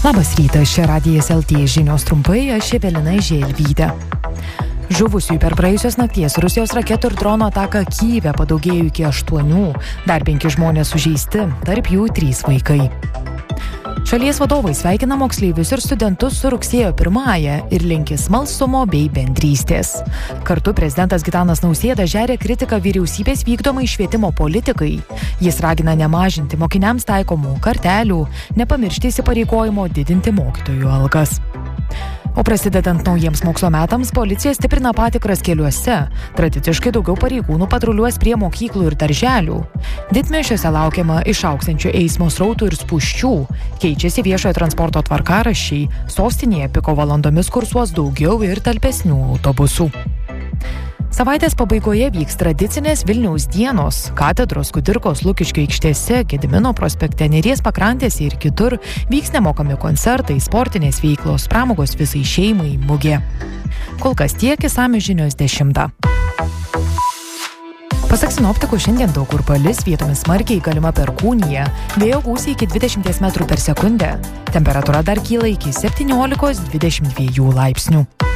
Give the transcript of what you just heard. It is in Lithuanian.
Labas rytas, čia Radijas LT žinios trumpai, aš Evelina Želvytė. Žuvusiųjų per praėjusios nakties Rusijos raketų ir drono ataką Kyjive padaugėjo iki 8, dar 5 žmonės sužeisti, tarp jų 3 vaikai. Šalies vadovai sveikina moksleivius ir studentus su rugsėjo 1 ir linki smalsumo bei bendrystės. Kartu prezidentas Gitanas Nausėda žeria kritiką vyriausybės vykdomai švietimo politikai. Jis ragina nemažinti mokiniams taikomų kartelių, nepamiršti įsipareigojimo didinti mokytojų algas. O prasidedant naujiems mokslo metams, policija stiprina patikras keliuose. Tradiciškai daugiau pareigūnų patruliuos prie mokyklų ir darželių. Didmiesčiuose laukiama išaugsiančių eismo srautų ir spūsčių. Keičiasi viešojo transporto tvarkaraščiai. Sostinėje piko valandomis kursuos daugiau ir talpesnių autobusų. Savaitės pabaigoje vyks tradicinės Vilniaus dienos. Katedros, Kudirkos, Lukiškių aikštėse, Gedimino prospekte, Neries pakrantėse ir kitur vyks nemokami koncertai, sportinės veiklos, pramogos visai šeimai, mugė. Kol kas tiek, išsamios žinios 10. Pasak sinoptikų, šiandien daug kur palis, vietomis smarkiai galima perkūnija, vėjo gūsiai iki 20 m/s. Temperatūra dar kyla iki 17-22 laipsnių.